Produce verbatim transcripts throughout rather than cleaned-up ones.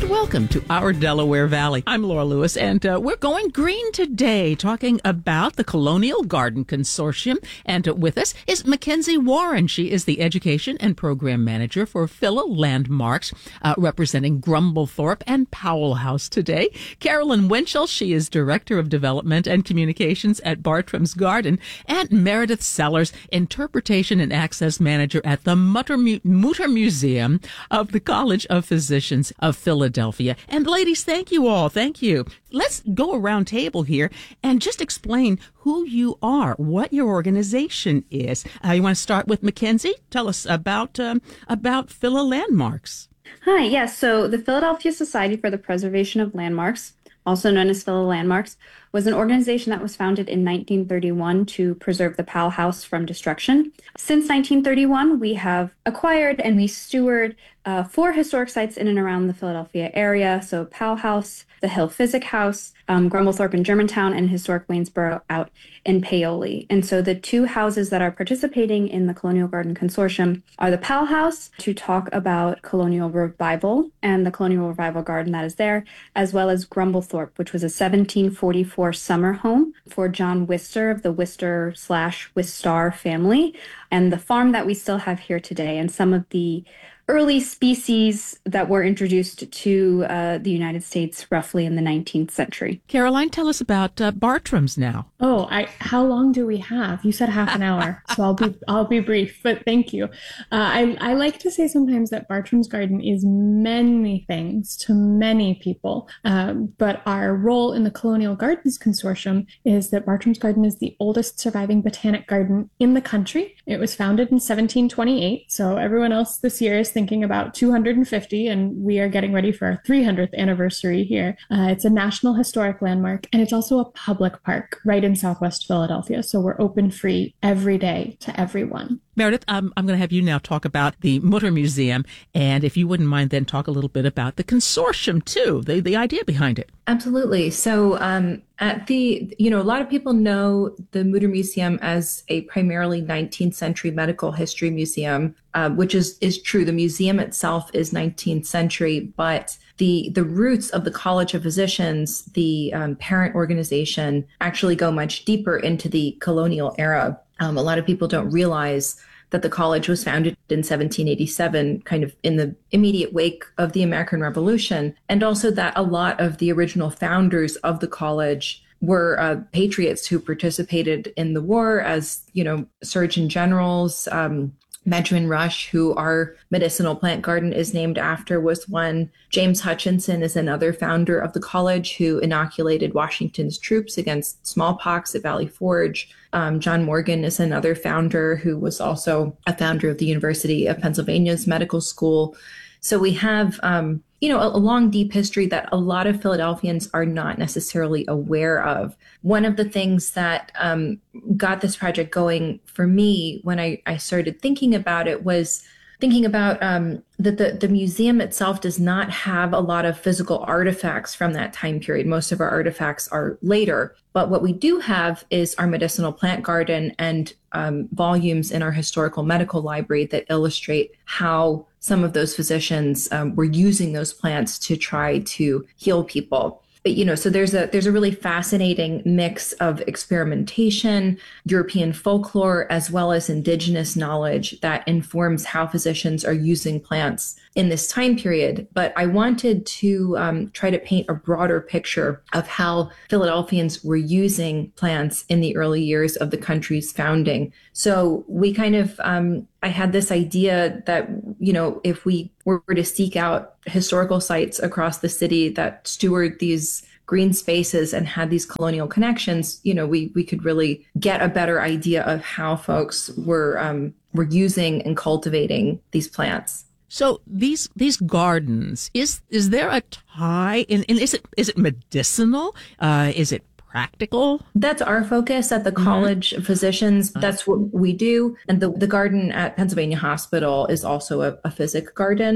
and welcome to our Delaware Valley. I'm Laura Lewis, and uh, we're going green today, talking about the Colonial Garden Consortium. And uh, with us is Mackenzie Warren. She is the Education and Program Manager for Phila Landmarks, uh, representing Grumblethorpe and Powell House today. Carolyn Winchell, she is Director of Development and Communications at Bartram's Garden. And Meredith Sellers, Interpretation and Access Manager at the Mutter, Mu- Mutter Museum of the College of Physicians of Philadelphia. And ladies, thank you all. Thank you. Let's go around table here and just explain who you are, what your organization is. Uh, you want to start with Mackenzie? Tell us about um, about Phila Landmarks. Hi, yes. So the Philadelphia Society for the Preservation of Landmarks, also known as Phila Landmarks, was an organization that was founded in nineteen thirty-one to preserve the Powell House from destruction. Since nineteen thirty-one, we have acquired and we steward uh, four historic sites in and around the Philadelphia area. So Powell House, the Hill Physic House, um, Grumblethorpe in Germantown, and historic Waynesboro out in Paoli. And so the two houses that are participating in the Colonial Garden Consortium are the Powell House, to talk about colonial revival and the colonial revival garden that is there, as well as Grumblethorpe, which was a seventeen forty-four summer home for John Wister of the Wister slash Wistar family, and the farm that we still have here today, and some of the early species that were introduced to uh, the United States roughly in the nineteenth century. Caroline, tell us about uh, Bartram's now. Oh, I, how long do we have? You said half an hour, so I'll be I'll be brief, but thank you. Uh, I, I like to say sometimes that Bartram's Garden is many things to many people, um, but our role in the Colonial Gardens Consortium is that Bartram's Garden is the oldest surviving botanic garden in the country. It was founded in seventeen twenty-eight, so everyone else this year is thinking about two hundred fifty, and we are getting ready for our three hundredth anniversary here. Uh, it's a National Historic Landmark, and it's also a public park right in Southwest Philadelphia, so we're open free every day to everyone. Meredith, um, I'm going to have you now talk about the Mutter Museum, and if you wouldn't mind, then talk a little bit about the consortium, too, the, the idea behind it. Absolutely. So um, at the, you know, a lot of people know the Mutter Museum as a primarily nineteenth century medical history museum, uh, which is, is true. The museum itself is nineteenth century, but the the roots of the College of Physicians, the um, parent organization, actually go much deeper into the colonial era. Um, a lot of people don't realize that the college was founded in seventeen eighty-seven, kind of in the immediate wake of the American Revolution, and also that a lot of the original founders of the college were uh, patriots who participated in the war as, you know, surgeon generals. Um, Benjamin Rush, who our medicinal plant garden is named after, was one. James Hutchinson is another founder of the college who inoculated Washington's troops against smallpox at Valley Forge. Um, John Morgan is another founder who was also a founder of the University of Pennsylvania's medical school. So we have, um, you know, a, a long, deep history that a lot of Philadelphians are not necessarily aware of. One of the things that um, got this project going for me when I, I started thinking about it was thinking about um, that the, the museum itself does not have a lot of physical artifacts from that time period. Most of our artifacts are later. But what we do have is our medicinal plant garden and um, volumes in our historical medical library that illustrate how some of those physicians um, were using those plants to try to heal people. But, you know, so there's a there's a really fascinating mix of experimentation, European folklore, as well as indigenous knowledge that informs how physicians are using plants in this time period. But I wanted to um, try to paint a broader picture of how Philadelphians were using plants in the early years of the country's founding. So we kind of, um, I had this idea that, you know, if we were to seek out historical sites across the city that steward these green spaces and had these colonial connections, you know, we we could really get a better idea of how folks were um, were using and cultivating these plants. So these these gardens, is is there a tie? And, and is it is it medicinal? Uh, is it practical? That's our focus at the College of Physicians. That's what we do. And the, the garden at Pennsylvania Hospital is also a, a physic garden.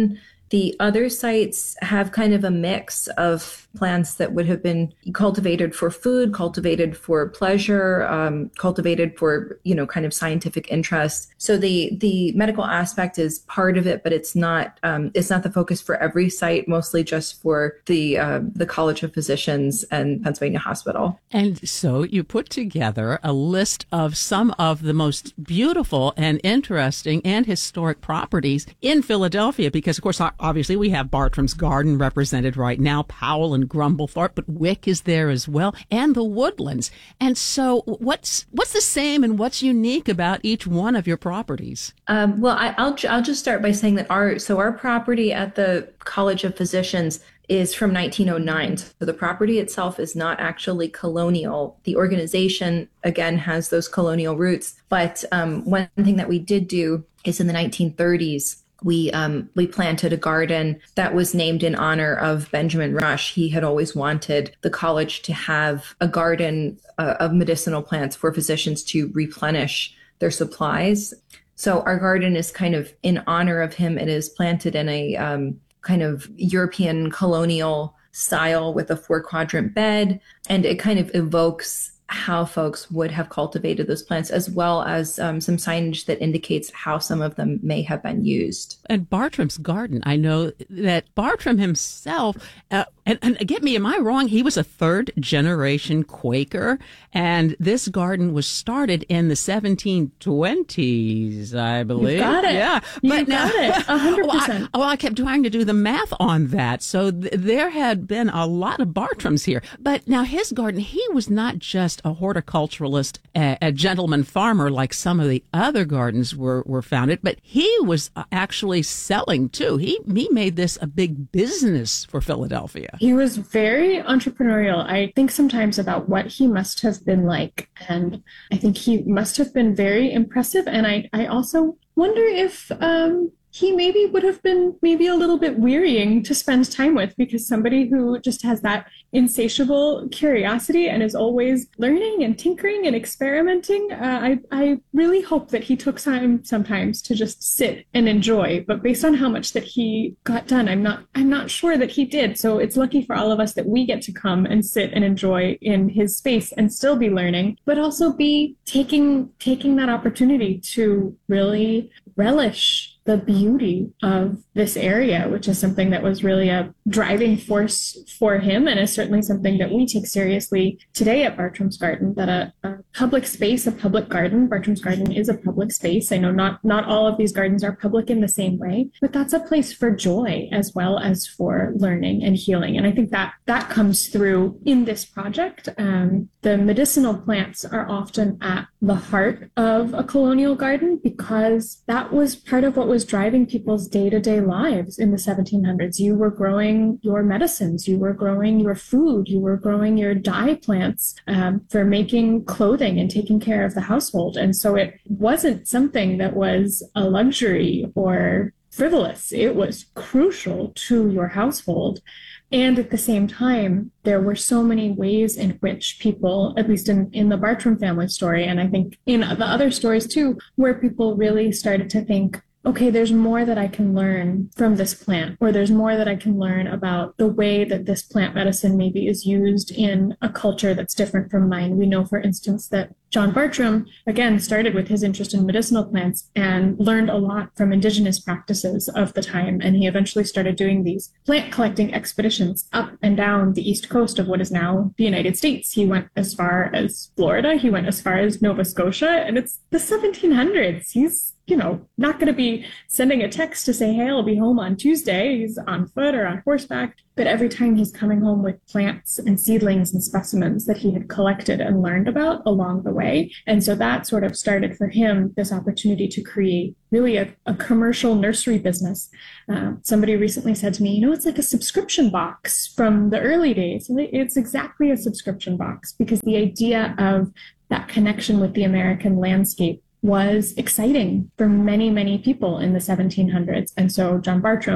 The other sites have kind of a mix of plants that would have been cultivated for food, cultivated for pleasure, um, cultivated for, you know, kind of scientific interest. So the the medical aspect is part of it, but it's not um, it's not the focus for every site, mostly just for the uh, the College of Physicians and Pennsylvania Hospital. And so you put together a list of some of the most beautiful and interesting and historic properties in Philadelphia, because, of course, obviously we have Bartram's Garden represented right now, Powell and Grumblethorpe, but Wick is there as well, and the Woodlands. And so what's what's the same and what's unique about each one of your properties? Um, well, I, I'll I'll just start by saying that our so our property at the College of Physicians is from nineteen oh nine. So the property itself is not actually colonial. The organization, again, has those colonial roots. But um, one thing that we did do is in the nineteen thirties, we um, we planted a garden that was named in honor of Benjamin Rush. He had always wanted the college to have a garden uh, of medicinal plants for physicians to replenish their supplies. So our garden is kind of in honor of him. It is planted in a um, kind of European colonial style with a four quadrant bed. And it kind of evokes how folks would have cultivated those plants, as well as um, some signage that indicates how some of them may have been used. And Bartram's Garden, I know that Bartram himself, uh, and, and get me, am I wrong? He was a third generation Quaker, and this garden was started in the seventeen twenties, I believe. You got it. Yeah. You but got now, it. one hundred percent. Well, I, well, I kept trying to do the math on that. So th- there had been a lot of Bartrams here. But now his garden, he was not just a horticulturalist, a, a gentleman farmer like some of the other gardens were, were founded, but he was actually selling too. He, he made this a big business for Philadelphia. He was very entrepreneurial. I think sometimes about what he must have been like, and I think he must have been very impressive. And I, I also wonder if um, he maybe would have been maybe a little bit wearying to spend time with, because somebody who just has that insatiable curiosity and is always learning and tinkering and experimenting, uh, I, I really hope that he took time sometimes to just sit and enjoy. But based on how much that he got done, I'm not I'm not sure that he did. So it's lucky for all of us that we get to come and sit and enjoy in his space and still be learning, but also be taking taking that opportunity to really relish the beauty of this area, which is something that was really a driving force for him, and is certainly something that we take seriously today at Bartram's Garden, that a, a public space, a public garden, Bartram's Garden is a public space. I know not, not all of these gardens are public in the same way, but that's a place for joy as well as for learning and healing. And I think that that comes through in this project. Um, the medicinal plants are often at the heart of a colonial garden, because that was part of what was driving people's day-to-day lives in the seventeen hundreds. You were growing your medicines, you were growing your food, you were growing your dye plants um, for making clothing and taking care of the household. And so it wasn't something that was a luxury or frivolous. It was crucial to your household. And at the same time, there were so many ways in which people, at least in, in the Bartram family story, and I think in the other stories too, where people really started to think, okay, there's more that I can learn from this plant, or there's more that I can learn about the way that this plant medicine maybe is used in a culture that's different from mine. We know, for instance, that John Bartram, again, started with his interest in medicinal plants and learned a lot from indigenous practices of the time. And he eventually started doing these plant collecting expeditions up and down the east coast of what is now the United States. He went as far as Florida. He went as far as Nova Scotia. And it's the seventeen hundreds. He's, you know, not going to be sending a text to say, hey, I'll be home on Tuesday. He's on foot or on horseback. But every time he's coming home with plants and seedlings and specimens that he had collected and learned about along the way. And so that sort of started for him this opportunity to create really a, a commercial nursery business. Uh, somebody recently said to me, you know, it's like a subscription box from the early days. It's exactly a subscription box, because the idea of that connection with the American landscape was exciting for many, many people in the seventeen hundreds. And so John Bartram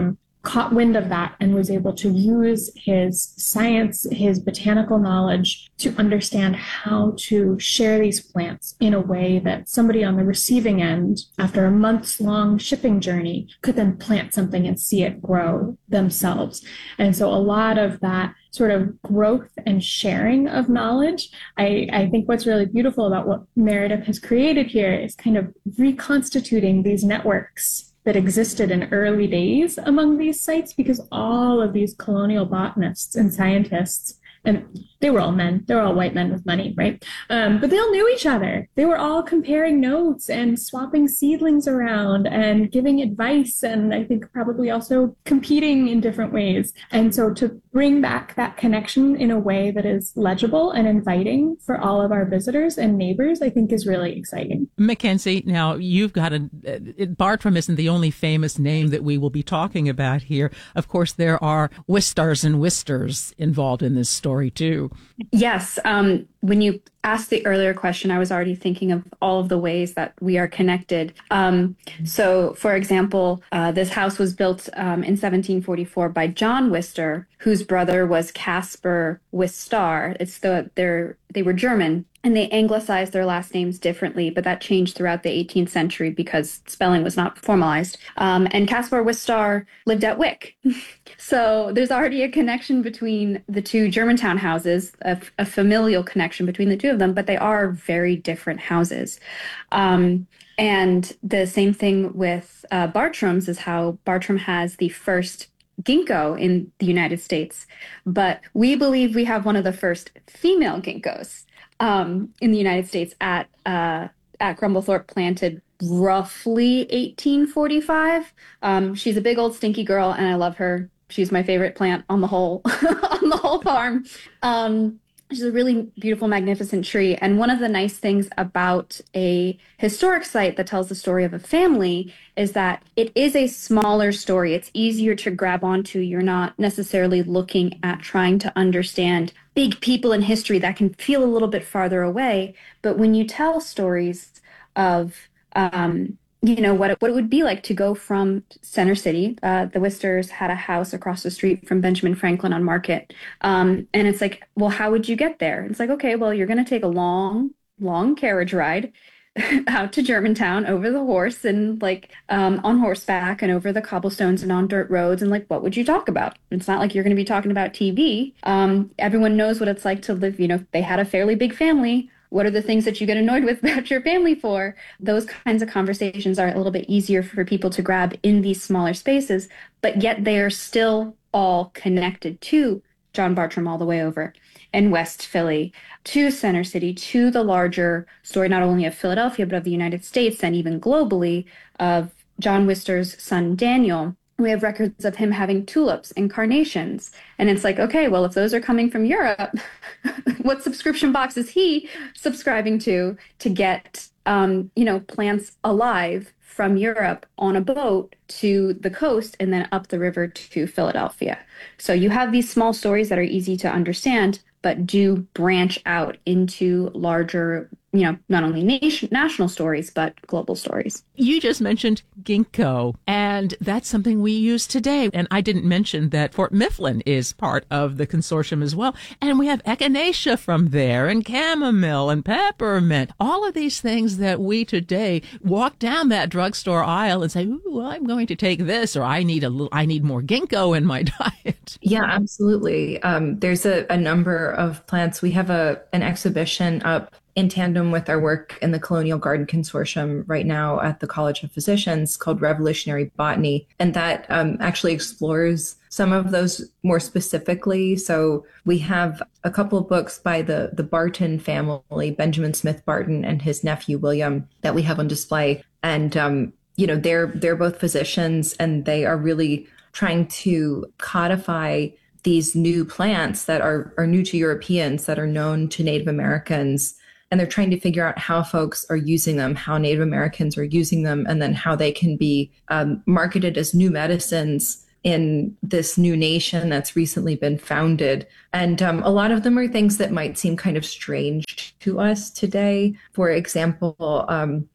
caught wind of that and was able to use his science, his botanical knowledge to understand how to share these plants in a way that somebody on the receiving end, after a months long shipping journey, could then plant something and see it grow themselves. And so a lot of that sort of growth and sharing of knowledge, I, I think what's really beautiful about what Meredith has created here is kind of reconstituting these networks that existed in early days among these sites, because all of these colonial botanists and scientists, and they were all men, they were all white men with money, right? Um, but they all knew each other. They were all comparing notes and swapping seedlings around and giving advice, and I think probably also competing in different ways. And so to bring back that connection in a way that is legible and inviting for all of our visitors and neighbors, I think is really exciting. Mackenzie, now you've got a, it, Bartram isn't the only famous name that we will be talking about here. Of course, there are Wistars and Wisters involved in this story too. Yes. Um, when you asked the earlier question, I was already thinking of all of the ways that we are connected. Um, so, for example, uh, this house was built um, in seventeen forty-four by John Wister, whose brother was Caspar Wistar. It's the they're they were German, and they anglicized their last names differently, but that changed throughout the eighteenth century because spelling was not formalized. Um, and Caspar Wistar lived at Wick. So there's already a connection between the two Germantown houses, a, a familial connection between the two of them, but they are very different houses. Um, and the same thing with uh, Bartram's is how Bartram has the first ginkgo in the United States, but we believe we have one of the first female ginkgos um, in the United States at uh, at Grumblethorpe, planted roughly eighteen forty-five. Um, she's a big old stinky girl, and I love her. She's my favorite plant on the whole on the whole farm. Um, she's a really beautiful, magnificent tree. And one of the nice things about a historic site that tells the story of a family is that it is a smaller story. It's easier to grab onto. You're not necessarily looking at trying to understand big people in history that can feel a little bit farther away. But when you tell stories of um, you know, what it, what it would be like to go from Center City. Uh, the Wisters had a house across the street from Benjamin Franklin on Market. Um, and it's like, well, how would you get there? It's like, okay, well, you're going to take a long, long carriage ride out to Germantown over the horse and like um, on horseback and over the cobblestones and on dirt roads. And like, what would you talk about? It's not like you're going to be talking about T V. Um, everyone knows what it's like to live, you know, they had a fairly big family. What are the things that you get annoyed with about your family for? Those kinds of conversations are a little bit easier for people to grab in these smaller spaces, but yet they are still all connected to John Bartram all the way over in West Philly, to Center City, to the larger story, not only of Philadelphia, but of the United States and even globally, of John Wister's son, Daniel. We have records of him having tulips and carnations. And it's like, okay, well, if those are coming from Europe, what subscription box is he subscribing to to get, um, you know, plants alive from Europe on a boat to the coast and then up the river to Philadelphia? So you have these small stories that are easy to understand, but do branch out into larger, you know, not only nation, national stories, but global stories. You just mentioned ginkgo, and that's something we use today. And I didn't mention that Fort Mifflin is part of the consortium as well. And we have echinacea from there, and chamomile and peppermint, all of these things that we today walk down that drugstore aisle and say, ooh, I'm going to take this, or I need a little, I need more ginkgo in my diet. Yeah, absolutely. Um, there's a, a number of plants. We have a an exhibition up in tandem with our work in the Colonial Garden Consortium right now at the College of Physicians called Revolutionary Botany. And that um, actually explores some of those more specifically. So we have a couple of books by the, the Barton family, Benjamin Smith Barton and his nephew, William, that we have on display. And, um, you know, they're, they're both physicians, and they are really trying to codify these new plants that are, are new to Europeans, that are known to Native Americans. And they're trying to figure out how folks are using them, how Native Americans are using them, and then how they can be um, marketed as new medicines in this new nation that's recently been founded. And um, a lot of them are things that might seem kind of strange to us today. For example, um,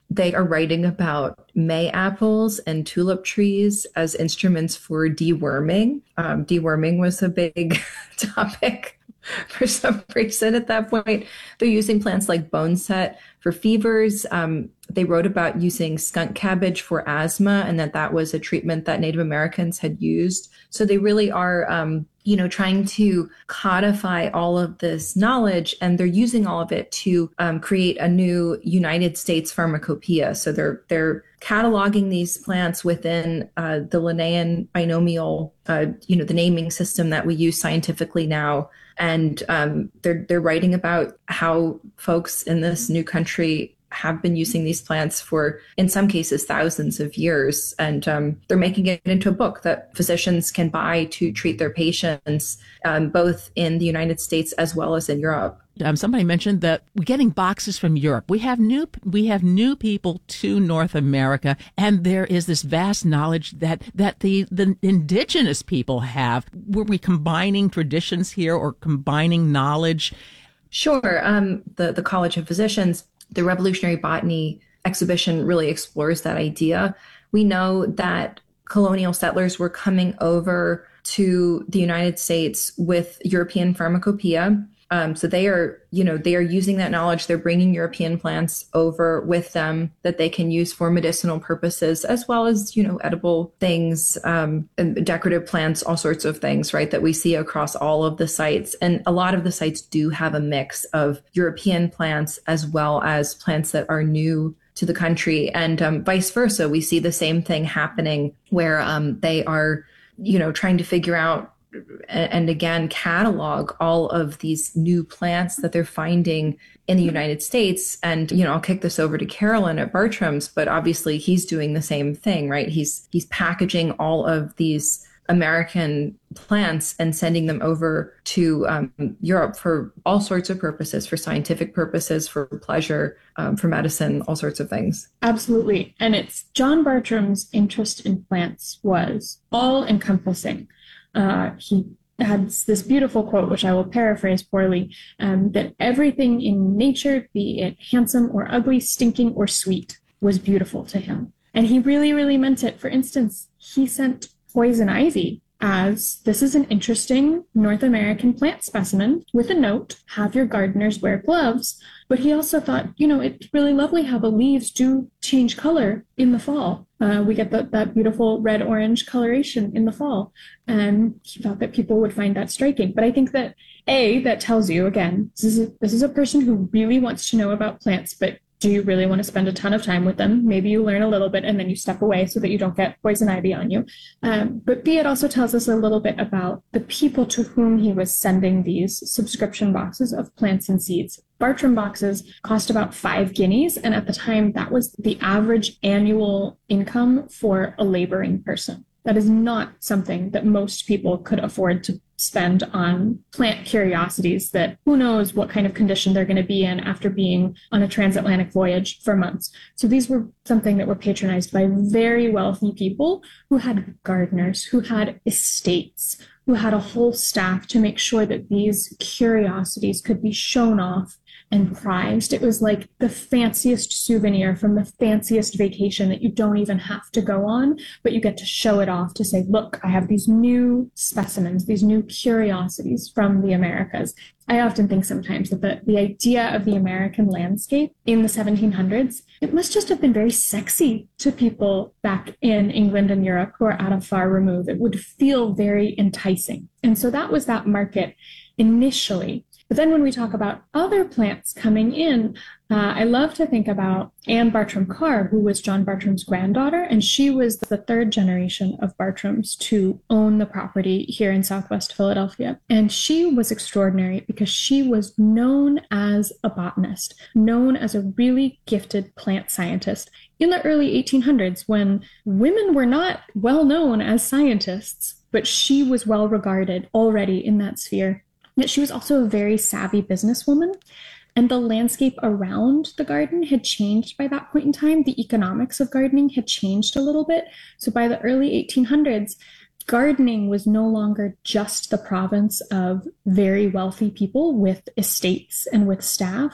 they are writing about May apples and tulip trees as instruments for deworming. Um, deworming was a big topic for some reason at that point. They're using plants like boneset for fevers. Um, they wrote about using skunk cabbage for asthma, and that that was a treatment that Native Americans had used. So they really are, um, you know, trying to codify all of this knowledge, and they're using all of it to um, create a new United States pharmacopoeia. So they're they're cataloging these plants within uh, the Linnaean binomial, uh, you know, the naming system that we use scientifically now. And um, they're they're writing about how folks in this new country have been using these plants for, in some cases, thousands of years. And um, they're making it into a book that physicians can buy to treat their patients, um, both in the United States as well as in Europe. Um, somebody mentioned that we're getting boxes from Europe. We have new we have new people to North America, and there is this vast knowledge that that the the indigenous people have. Were we combining traditions here or combining knowledge? Sure. Um, the the College of Physicians, the Revolutionary Botany exhibition really explores that idea. We know that colonial settlers were coming over to the United States with European pharmacopoeia. Um, so they are, you know, they are using that knowledge. They're bringing European plants over with them that they can use for medicinal purposes, as well as, you know, edible things, um, and decorative plants, all sorts of things, right, that we see across all of the sites. And a lot of the sites do have a mix of European plants as well as plants that are new to the country, and um, vice versa. We see the same thing happening where um, they are, you know, trying to figure out and again, catalog all of these new plants that they're finding in the United States. And, you know, I'll kick this over to Carolyn at Bartram's, but obviously he's doing the same thing, right? He's, he's packaging all of these American plants and sending them over to um, Europe for all sorts of purposes, for scientific purposes, for pleasure, um, for medicine, all sorts of things. Absolutely. And it's John Bartram's interest in plants was all encompassing. Uh, he had this beautiful quote, which I will paraphrase poorly, um, that everything in nature, be it handsome or ugly, stinking or sweet, was beautiful to him. And he really, really meant it. For instance, he sent poison ivy as, this is an interesting North American plant specimen with a note, have your gardeners wear gloves. But he also thought, you know, it's really lovely how the leaves do change color in the fall. Uh, we get the, that beautiful red-orange coloration in the fall. And he thought that people would find that striking. But I think that, A, that tells you, again, this is a, this is a person who really wants to know about plants, but do you really want to spend a ton of time with them? Maybe you learn a little bit and then you step away so that you don't get poison ivy on you. Um, but B, it also tells us a little bit about the people to whom he was sending these subscription boxes of plants and seeds. Bartram boxes cost about five guineas, and at the time, that was the average annual income for a laboring person. That is not something that most people could afford to spend on plant curiosities that who knows what kind of condition they're going to be in after being on a transatlantic voyage for months. So these were something that were patronized by very wealthy people who had gardeners, who had estates, who had a whole staff to make sure that these curiosities could be shown off and prized. It was like the fanciest souvenir from the fanciest vacation that you don't even have to go on, but you get to show it off to say, look, I have these new specimens, these new curiosities from the Americas. I often think sometimes that the, the idea of the American landscape in the seventeen hundreds, it must just have been very sexy to people back in England and Europe who are at a far remove. It would feel very enticing. And so that was that market initially. But then when we talk about other plants coming in, uh, I love to think about Anne Bartram Carr, who was John Bartram's granddaughter, and she was the third generation of Bartrams to own the property here in Southwest Philadelphia. And she was extraordinary because she was known as a botanist, known as a really gifted plant scientist. In the early eighteen hundreds, when women were not well known as scientists, but she was well regarded already in that sphere. Yet she was also a very savvy businesswoman, and the landscape around the garden had changed by that point in time. The economics of gardening had changed a little bit. So by the early eighteen hundreds, gardening was no longer just the province of very wealthy people with estates and with staff.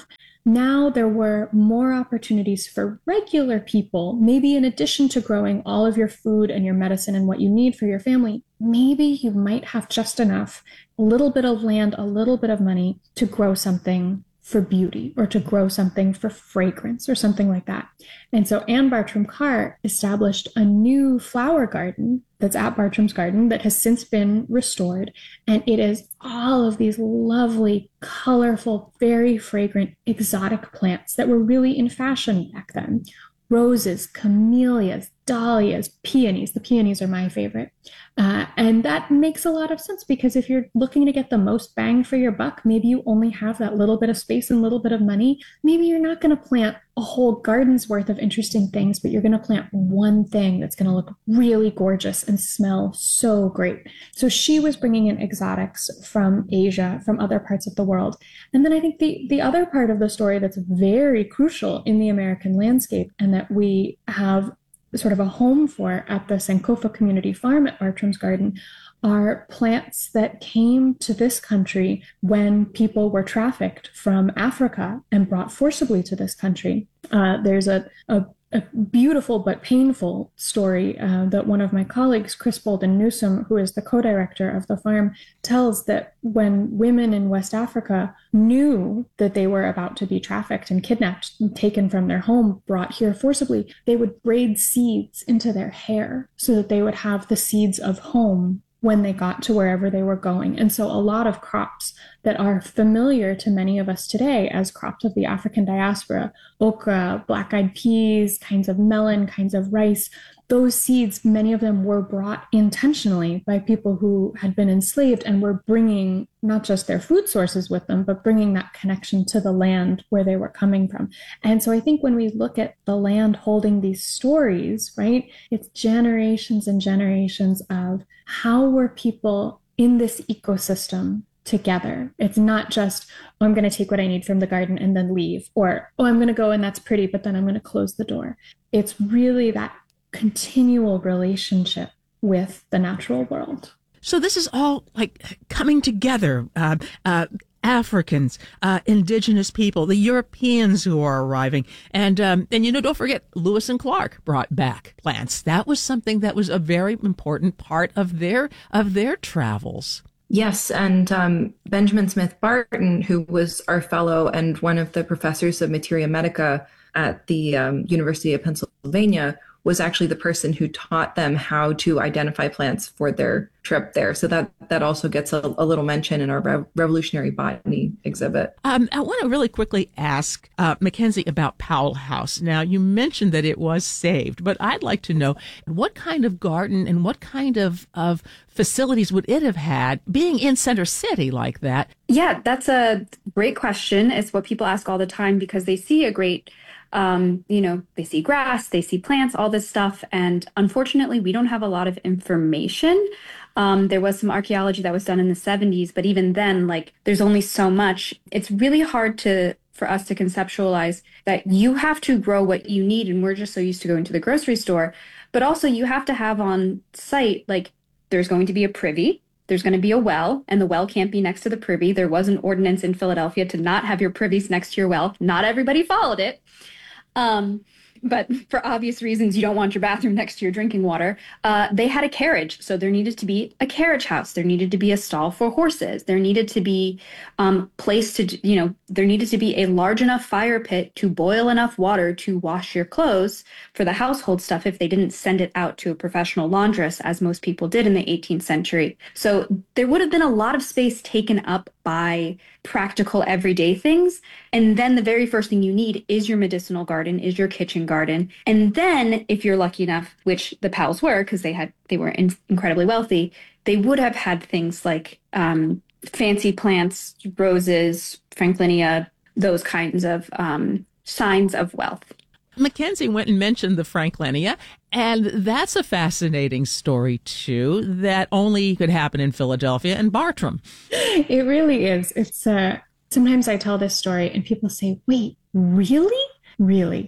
now there were more opportunities for regular people, maybe in addition to growing all of your food and your medicine and what you need for your family, maybe you might have just enough, a little bit of land, a little bit of money to grow something for beauty or to grow something for fragrance or something like that. And so Anne Bartram Carr established a new flower garden that's at Bartram's Garden that has since been restored. And it is all of these lovely, colorful, very fragrant, exotic plants that were really in fashion back then. Roses, camellias, dahlias, peonies. The peonies are my favorite. Uh, and that makes a lot of sense because if you're looking to get the most bang for your buck, maybe you only have that little bit of space and little bit of money. Maybe you're not going to plant a whole garden's worth of interesting things, but you're going to plant one thing that's going to look really gorgeous and smell so great. So she was bringing in exotics from Asia, from other parts of the world. And then I think the, the other part of the story that's very crucial in the American landscape and that we have sort of a home for at the Sankofa Community Farm at Bartram's Garden are plants that came to this country when people were trafficked from Africa and brought forcibly to this country. Uh, there's a, a, a beautiful but painful story uh, that one of my colleagues, Chris Bolden Newsom, who is the co-director of the farm, tells that when women in West Africa knew that they were about to be trafficked and kidnapped, and taken from their home, brought here forcibly, they would braid seeds into their hair so that they would have the seeds of home when they got to wherever they were going. And so a lot of crops that are familiar to many of us today as crops of the African diaspora, okra, black-eyed peas, kinds of melon, kinds of rice, those seeds, many of them were brought intentionally by people who had been enslaved and were bringing not just their food sources with them, but bringing that connection to the land where they were coming from. And so I think when we look at the land holding these stories, right, it's generations and generations of how were people in this ecosystem together. It's not just, oh, I'm going to take what I need from the garden and then leave, or, oh, I'm going to go and that's pretty, but then I'm going to close the door. It's really that continual relationship with the natural world. So this is all like coming together, uh, uh, Africans, uh, indigenous people, the Europeans who are arriving. And, um, and, you know, don't forget, Lewis and Clark brought back plants. That was something that was a very important part of their, of their travels. Yes, and um, Benjamin Smith Barton, who was our fellow and one of the professors of Materia Medica at the um, University of Pennsylvania, was actually the person who taught them how to identify plants for their trip there. So that that also gets a, a little mention in our Rev- Revolutionary Botany exhibit. Um, I want to really quickly ask uh, Mackenzie about Powell House. Now, you mentioned that it was saved, but I'd like to know what kind of garden and what kind of, of facilities would it have had being in Center City like that? Yeah, that's a great question. It's what people ask all the time because they see a great Um, you know, they see grass, they see plants, all this stuff. And unfortunately, we don't have a lot of information. Um, there was some archaeology that was done in the seventies, but even then, like, there's only so much. It's really hard to for us to conceptualize that you have to grow what you need. And we're just so used to going to the grocery store. But also you have to have on site, like, there's going to be a privy. There's going to be a well, and the well can't be next to the privy. There was an ordinance in Philadelphia to not have your privies next to your well. Not everybody followed it. Um, but for obvious reasons, you don't want your bathroom next to your drinking water. Uh, they had a carriage. So there needed to be a carriage house. There needed to be a stall for horses. There needed to be um, place to, you know, there needed to be a large enough fire pit to boil enough water to wash your clothes for the household stuff if they didn't send it out to a professional laundress, as most people did in the eighteenth century. So there would have been a lot of space taken up by practical everyday things. And then the very first thing you need is your medicinal garden, is your kitchen garden. And then if you're lucky enough, which the Powells were, because they had they were in, incredibly wealthy, they would have had things like um, fancy plants, roses, Franklinia, those kinds of um, signs of wealth. Mackenzie went and mentioned the Franklinia, and that's a fascinating story, too, that only could happen in Philadelphia and Bartram. It really is. It's uh, sometimes I tell this story and people say, wait, really? Really?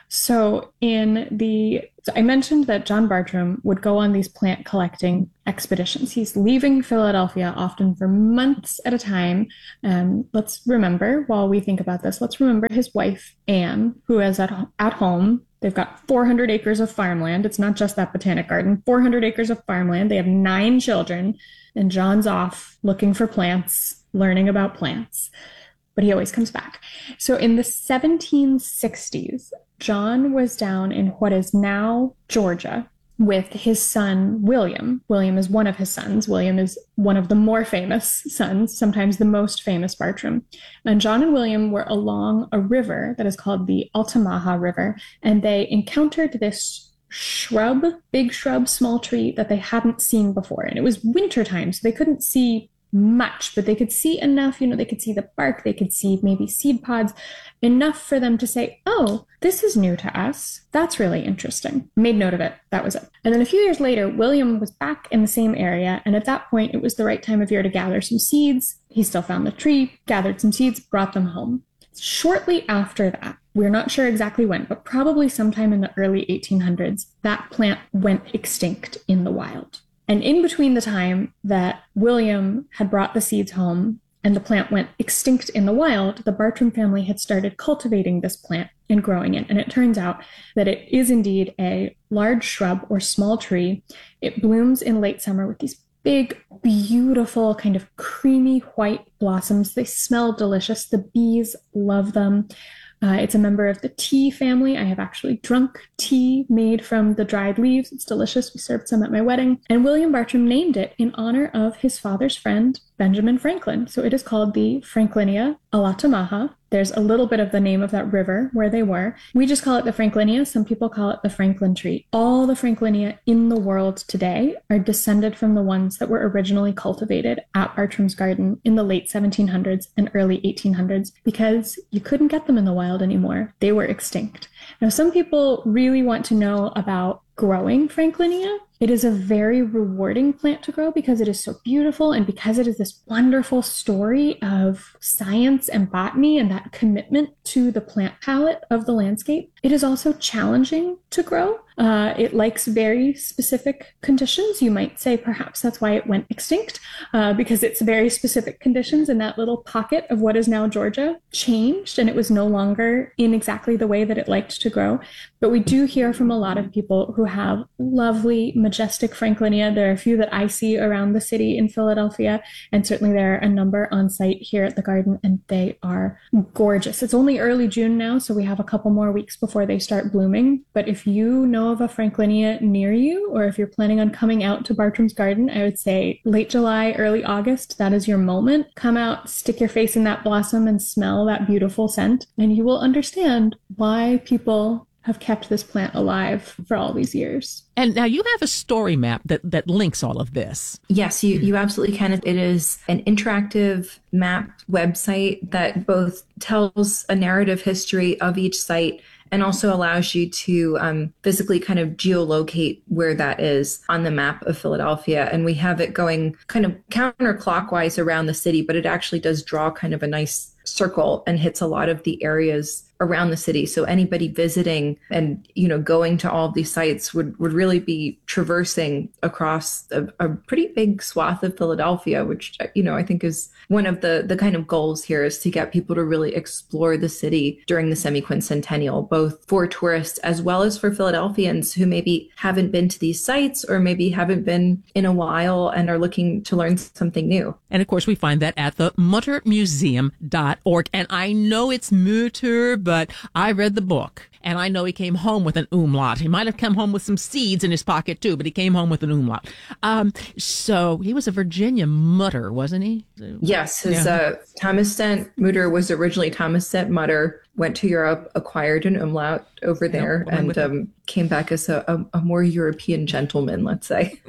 So in the, so I mentioned that John Bartram would go on these plant collecting expeditions. He's leaving Philadelphia often for months at a time. And let's remember, while we think about this, let's remember his wife, Anne, who is at, at home. They've got four hundred acres of farmland. It's not just that botanic garden, four hundred acres of farmland. They have nine children, and John's off looking for plants, learning about plants. But he always comes back. So in the seventeen sixties, John was down in what is now Georgia with his son, William. William is one of his sons. William is one of the more famous sons, sometimes the most famous Bartram. And John and William were along a river that is called the Altamaha River, and they encountered this shrub, big shrub, small tree that they hadn't seen before. And it was wintertime, so they couldn't see much, but they could see enough, you know, they could see the bark, they could see maybe seed pods, enough for them to say, oh, this is new to us. That's really interesting. Made note of it. That was it. And then a few years later, William was back in the same area. And at that point, it was the right time of year to gather some seeds. He still found the tree, gathered some seeds, brought them home. Shortly after that, we're not sure exactly when, but probably sometime in the early eighteen hundreds, that plant went extinct in the wild. And in between the time that William had brought the seeds home and the plant went extinct in the wild, the Bartram family had started cultivating this plant and growing it. And it turns out that it is indeed a large shrub or small tree. It blooms in late summer with these big, beautiful, kind of creamy white blossoms. They smell delicious. The bees love them. Uh, it's a member of the tea family. I have actually drunk tea made from the dried leaves. It's delicious. We served some at my wedding. And William Bartram named it in honor of his father's friend, Benjamin Franklin. So it is called the Franklinia Altamaha. There's a little bit of the name of that river where they were. We just call it the Franklinia. Some people call it the Franklin tree. All the Franklinia in the world today are descended from the ones that were originally cultivated at Bartram's Garden in the late seventeen hundreds and early eighteen hundreds because you couldn't get them in the wild anymore. They were extinct. Now, some people really want to know about growing Franklinia. It is a very rewarding plant to grow because it is so beautiful and because it is this wonderful story of science and botany and that commitment to the plant palette of the landscape. It is also challenging to grow. Uh, it likes very specific conditions. You might say perhaps that's why it went extinct, uh, because it's very specific conditions in that little pocket of what is now Georgia changed and it was no longer in exactly the way that it liked to grow. But we do hear from a lot of people who have lovely, majestic Franklinia. There are a few that I see around the city in Philadelphia, and certainly there are a number on site here at the garden, and they are gorgeous. It's only early June now, so we have a couple more weeks before they start blooming. But if you know of a Franklinia near you, or if you're planning on coming out to Bartram's Garden, I would say late July, early August, that is your moment. Come out, stick your face in that blossom and smell that beautiful scent, and you will understand why people have kept this plant alive for all these years. And now you have a story map that, that links all of this. Yes, you, you absolutely can. It is an interactive map website that both tells a narrative history of each site and also allows you to um, physically kind of geolocate where that is on the map of Philadelphia. And we have it going kind of counterclockwise around the city, but it actually does draw kind of a nice circle and hits a lot of the areas around the city. So anybody visiting and, you know, going to all of these sites would, would really be traversing across a, a pretty big swath of Philadelphia, which, you know, I think is one of the, the kind of goals here is to get people to really explore the city during the semi-quincentennial, both for tourists as well as for Philadelphians who maybe haven't been to these sites or maybe haven't been in a while and are looking to learn something new. And of course, we find that at the mutter museum dot org. And I know it's Mutter, but I read the book and I know he came home with an umlaut. He might have come home with some seeds in his pocket too, but he came home with an umlaut. Um, so he was a Virginia Mutter, wasn't he? Yes. His yeah. uh, Thomas Stent Mutter was originally Thomas Stent Mutter, went to Europe, acquired an umlaut over there, yep, and um, came back as a, a, a more European gentleman, let's say.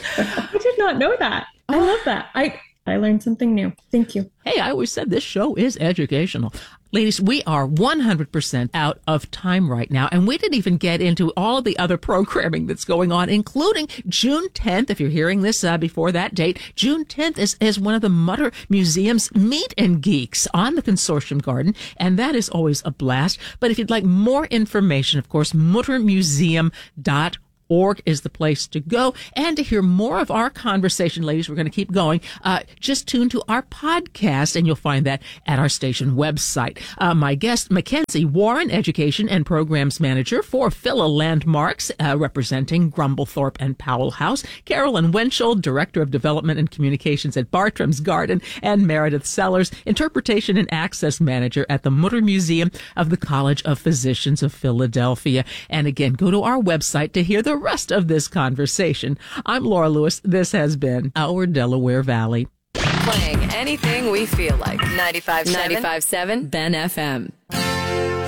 I did not know that. I love that. I I learned something new. Thank you. Hey, I always said this show is educational. Ladies, we are one hundred percent out of time right now, and we didn't even get into all of the other programming that's going on, including June tenth. If you're hearing this uh, before that date, June tenth is, is one of the Mutter Museum's Meet and Geeks on the Consortium Garden, and that is always a blast. But if you'd like more information, of course, mutter museum dot org is the place to go. And to hear more of our conversation, ladies, we're going to keep going. Uh, just tune to our podcast, and you'll find that at our station website. Uh, my guest, Mackenzie Warren, Education and Programs Manager for Phila Landmarks, uh, representing Grumblethorpe and Powell House. Carolyn Winchell, Director of Development and Communications at Bartram's Garden. And Meredith Sellers, Interpretation and Access Manager at the Mutter Museum of the College of Physicians of Philadelphia. And again, go to our website to hear the rest of this conversation. I'm Laura Lewis. This has been Our Delaware Valley. Playing anything we feel like. ninety-five point seven Ben F M.